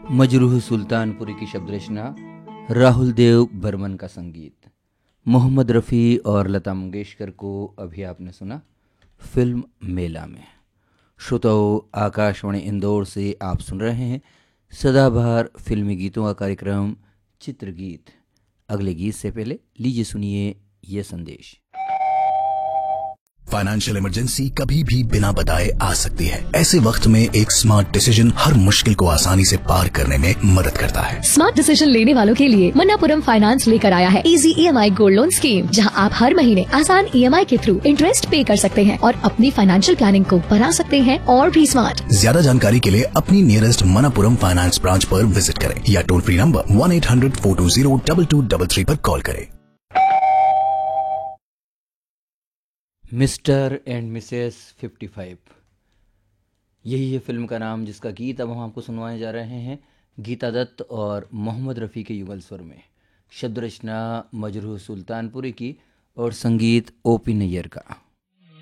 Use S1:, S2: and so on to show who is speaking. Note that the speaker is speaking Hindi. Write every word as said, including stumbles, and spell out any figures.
S1: मजरूह सुल्तानपुरी की शब्द रचना, राहुल देव बर्मन का संगीत, मोहम्मद रफ़ी और लता मंगेशकर को अभी आपने सुना फिल्म मेला में। श्रोताओं, आकाशवाणी इंदौर से आप सुन रहे हैं सदाबहार फिल्मी गीतों का कार्यक्रम चित्रगीत। अगले गीत से पहले लीजिए सुनिए ये संदेश।
S2: फाइनेंशियल इमरजेंसी कभी भी बिना बताए आ सकती है। ऐसे वक्त में एक स्मार्ट डिसीजन हर मुश्किल को आसानी से पार करने में मदद करता है।
S3: स्मार्ट डिसीजन लेने वालों के लिए मन्नापुरम फाइनेंस लेकर आया है easy EMI gold loan scheme, जहां आप हर महीने आसान ईएमआई के थ्रू इंटरेस्ट पे कर सकते हैं और अपनी फाइनेंशियल प्लानिंग को बना सकते हैं और भी स्मार्ट।
S2: ज्यादा जानकारी के लिए अपनी नियरेस्ट मन्नापुरम फाइनेंस ब्रांच पर विजिट करें या toll free number one eight hundred four to zero double two double three पर कॉल करें।
S1: Mister and Mrs fifty five, यही है फिल्म का नाम, जिसका गीत अब हम आपको सुनवाने जा रहे हैं गीता दत्त और मोहम्मद रफ़ी के युगल स्वर में। शब्द रचना मजरूह सुल्तानपुरी की और संगीत ओ पी नैयर का।